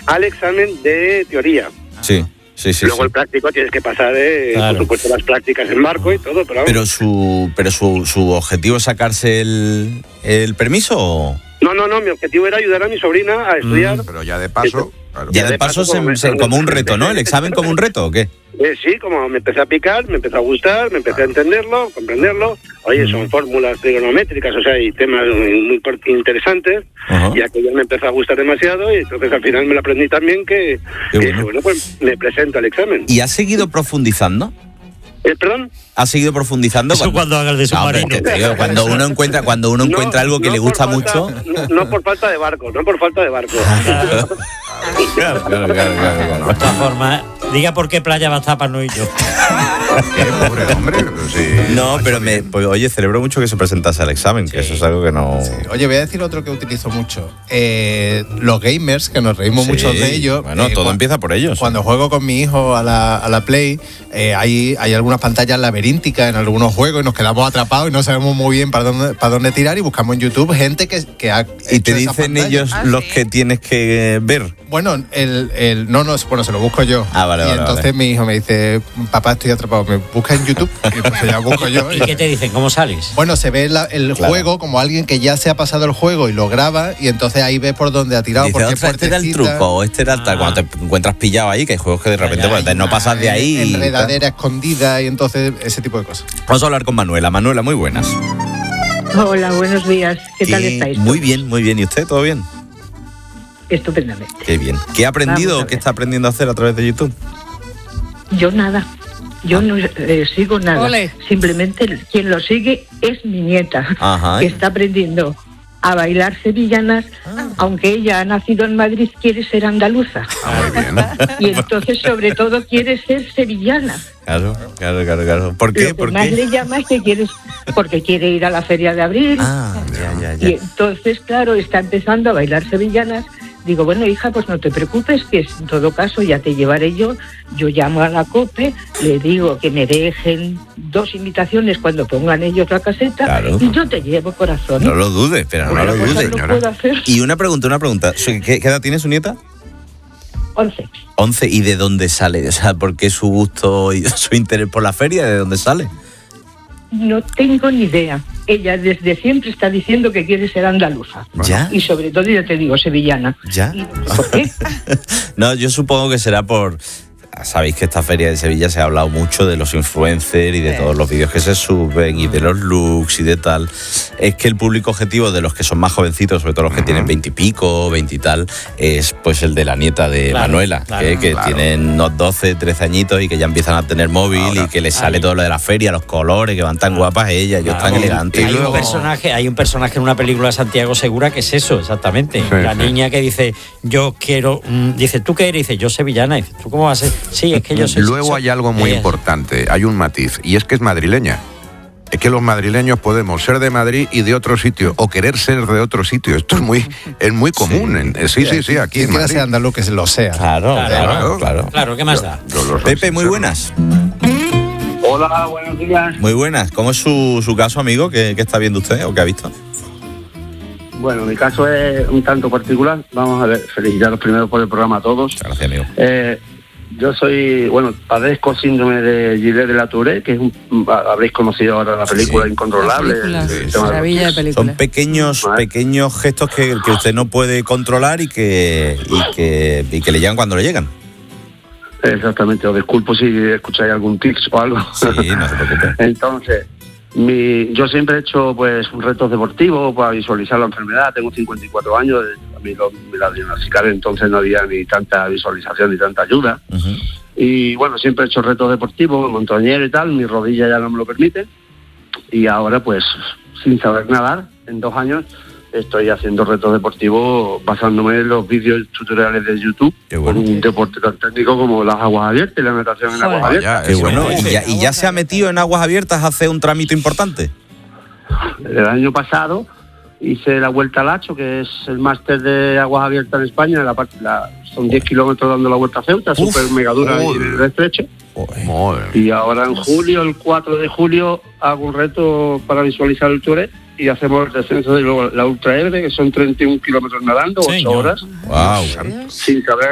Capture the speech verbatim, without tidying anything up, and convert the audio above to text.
al examen de teoría. Sí. Sí, sí, Luego sí. el práctico tienes que pasar, eh, Claro. por supuesto, las prácticas en marco y todo, pero... Pero su pero su, su objetivo es sacarse el, el permiso o... No, no, no, mi objetivo era ayudar a mi sobrina a estudiar. Pero ya de paso... Claro. Ya de paso, se, como, se, como un reto, ¿no? ¿El examen como un reto o qué? Eh, sí, como me empecé a picar, me empezó a gustar, me empecé a entenderlo, comprenderlo. Oye, son fórmulas trigonométricas, o sea, y temas muy, muy interesantes. Ajá. Y aquello me empezó a gustar demasiado y entonces al final me lo aprendí también que, Qué que bueno. bueno, pues me presento al examen. ¿Y has seguido profundizando? Eh, ¿Perdón? ¿Has seguido profundizando? Eso cuando hagas de No, hombre, submarino. te digo, cuando uno encuentra cuando uno encuentra No, algo que no le por gusta falta- mucho. No, no por falta de barco, no por falta de barco. Claro, claro, claro, claro, De todas formas, diga por qué playa va a estar para no ir yo. Qué pobre hombre. Sí, No, macho, pero me, bien. pues, oye, celebro mucho que se presentase al examen, que eso es algo que no... Oye, voy a decir otro que utilizo mucho. Eh, los gamers, que nos reímos Sí, muchos de ellos. Bueno, eh, todo cua- empieza por ellos. Cuando juego con mi hijo a la, a la Play, eh, hay, hay algunas pantallas laberínticas en algunos juegos y nos quedamos atrapados y no sabemos muy bien para dónde, para dónde tirar y buscamos en YouTube gente que, que ha Y te hecho esas dicen pantallas. ellos Ah, los sí. que tienes que ver. Bueno, el, el no, no, bueno, se lo busco yo. Ah, vale, y vale, entonces vale. mi hijo me dice, papá, estoy atrapado, me busca en YouTube y entonces ya busco yo. ¿Y qué te dicen? ¿Cómo sales? Bueno, se ve la- el Claro. juego como alguien que ya se ha pasado el juego y lo graba y entonces ahí ves por dónde ha tirado. Dice, por qué "Ostras, este era el puertecita, truco, o este era el tal". Ah. Cuando te encuentras pillado ahí, que hay juegos que de repente ya, pues, no pasas de ahí. y tal. enredadera escondida y entonces ese tipo de cosas. Vamos a hablar con Manuela. Manuela, muy buenas. Hola, buenos días. ¿Qué tal Eh, estáis? Muy bien, muy bien. ¿Y usted? ¿Todo bien? Estupendamente. Qué bien. ¿Qué ha aprendido Vamos a o qué ver. está aprendiendo a hacer a través de YouTube? Yo nada. Yo no eh, sigo nada. Ole. Simplemente quien lo sigue es mi nieta, Ajá. que está aprendiendo a bailar sevillanas, aunque ella ha nacido en Madrid, quiere ser andaluza. Ah, muy bien. Y entonces, sobre todo, quiere ser sevillana. Claro, claro, claro, claro. ¿Por qué? Lo que ¿Por más qué? le llama es que quiere, porque quiere ir a la feria de abril. Ah, ya, ya, Y ya. entonces, claro, está empezando a bailar sevillanas. Digo, bueno, hija, pues no te preocupes, que en todo caso ya te llevaré yo. Yo llamo a la COPE, le digo que me dejen dos invitaciones cuando pongan ellos la caseta, Claro. y yo te llevo, corazón. No lo dudes, pero no Una lo cosa dudes. lo señora. puedo hacer. Y una pregunta, una pregunta. ¿Qué, qué edad tiene su nieta? Once. once. ¿Y de dónde sale? O sea, ¿por qué su gusto y su interés por la feria? ¿De dónde sale? No tengo ni idea. Ella desde siempre está diciendo que quiere ser andaluza. ¿Ya? Y sobre todo, ya te digo, sevillana. ¿Ya? ¿Y por qué? No, yo supongo que será por... Sabéis que esta feria de Sevilla se ha hablado mucho de los influencers y de todos los vídeos que se suben y de los looks y de tal. Es que el público objetivo de los que son más jovencitos, sobre todo los que tienen veintipico, veinte y tal, es pues el de la nieta de Claro, Manuela, claro, que, que claro. tienen unos doce, trece añitos y que ya empiezan a tener móvil Ahora, y que les sale ahí. todo lo de la feria, los colores, que van tan guapas ellas, ellos Claro. tan elegantes. Y Hay luego- un personaje, hay un personaje en una película de Santiago Segura que es eso, exactamente. Sí, la sí. niña que dice, yo quiero, mm, dice, ¿tú qué eres? Dice, yo sevillana. Dice, ¿tú cómo vas a ser? Sí, es que yo soy. Luego hay algo muy Ella- importante, hay un matiz, y es que es madrileña. Es que los madrileños podemos ser de Madrid y de otro sitio, o querer ser de otro sitio. Esto es muy, es muy común. En- eh, sí, sí, sí, aquí Quien en quiera Madrid. ser andaluz, que se lo sea. Claro, Claro, claro, claro. Claro, ¿qué más da? Yo lo soy Pepe, muy sincero. buenas. Hola, buenos días. Muy buenas. ¿Cómo es su, su caso, amigo? ¿Qué, qué está viendo usted o qué ha visto? Bueno, mi caso es un tanto particular. Vamos a ver, felicitaros primero por el programa a todos. Muchas gracias, amigo. Eh, yo soy, bueno, padezco síndrome de Gilet de la Tourette, que es un, habréis conocido ahora la película Sí. Incontrolable. Película, el sí, tema de- maravilla de película. Son pequeños, Vale. pequeños gestos que, que usted no puede controlar y que, y que, y que le llegan cuando le llegan. Exactamente, os disculpo si escucháis algún tics o algo. Sí, no se preocupe. Entonces, mi, yo siempre he hecho pues retos deportivos para visualizar la enfermedad. Tengo cincuenta y cuatro años, a mí lo, me la diagnosticaron, entonces no había ni tanta visualización ni tanta ayuda. Ujú. Y bueno, siempre he hecho retos deportivos, montañero y tal, mi rodilla ya no me lo permite. Y ahora pues, sin saber nadar, en dos años, estoy haciendo retos deportivos basándome en los vídeos tutoriales de YouTube. Qué bueno. Con un deporte tan técnico como las aguas abiertas y la natación en Joder. aguas abiertas. Vaya, Qué eso bueno. es. ¿Y ya, ¿Y ya se ha metido en aguas abiertas a hacer un trámite importante? El año pasado hice la Vuelta al Hacho, que es el máster de aguas abiertas en España. La parte, la, son diez kilómetros dando la vuelta a Ceuta, Uf, súper mega dura y joder. de estrecho. Madre. Y ahora en julio, el cuatro de julio, hago un reto para visualizar el Tourette y hacemos el descenso de luego la Ultra Ebre, que son treinta y un kilómetros nadando, ocho Señor. horas, Wow. sin saber